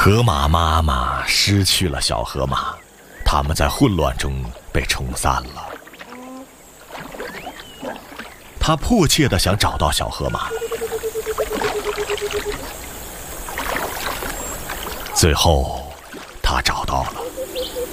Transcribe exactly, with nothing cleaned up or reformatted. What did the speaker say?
河马妈妈失去了小河马，它们在混乱中被冲散了。它迫切地想找到小河马，最后